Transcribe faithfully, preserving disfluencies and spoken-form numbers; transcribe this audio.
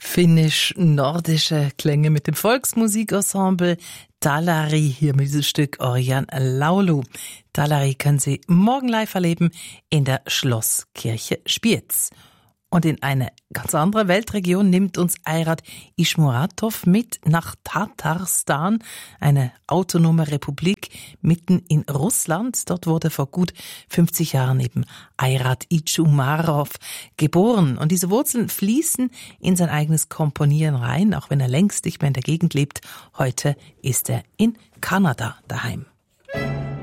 finnisch-nordische Klänge mit dem Volksmusikensemble Talari, hier mit diesem Stück Orjan Laulu. Talari können Sie morgen live erleben in der Schlosskirche Spiez. Und in eine ganz andere Weltregion nimmt uns Ayrat Ishmuratov mit nach Tatarstan, eine autonome Republik mitten in Russland. Dort wurde vor gut fünfzig Jahren eben Ayrat Ischumarov geboren. Und diese Wurzeln fließen in sein eigenes Komponieren rein, auch wenn er längst nicht mehr in der Gegend lebt. Heute ist er in Kanada daheim.